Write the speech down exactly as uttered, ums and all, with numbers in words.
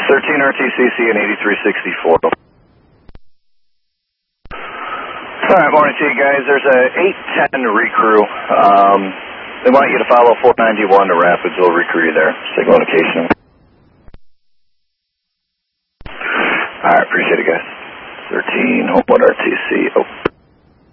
thirteen R T C C and eighty-three sixty-four. All right, morning to you guys. There's a eight ten recrew. Um, they want you to follow four ninety-one to Rapids. We'll recrew you there. Signal indication. All right, appreciate it, guys. thirteen, Hope one R T C. Oh.